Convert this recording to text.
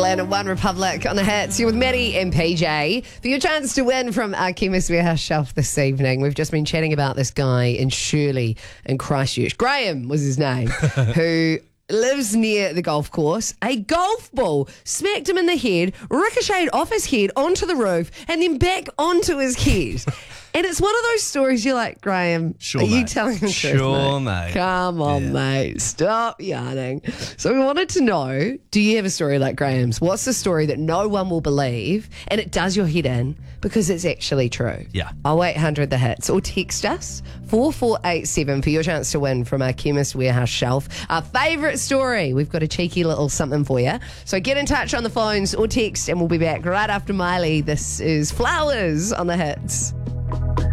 Dylan and One Republic on the hits. You're with Maddie and PJ for your chance to win from our Chemist Warehouse shelf this evening. We've just been chatting about this guy in Shirley in Christchurch. Graham was his name, who lives near the golf course. A golf ball smacked him in the head, ricocheted off his head onto the roof, and then back onto his head. And it's one of those stories you're like, Graham, sure, are you mate. telling the truth, Sure, mate. Come on, mate. Stop yarning. So we wanted to know, do you have a story like Graham's? What's the story that no one will believe and it does your head in because it's actually true? Yeah. 0800 the hits or text us 4487 for your chance to win from our Chemist Warehouse shelf. Our favourite story. We've got a cheeky little something for you. So get in touch on the phones or text and we'll be back right after Miley. This is Flowers on the hits.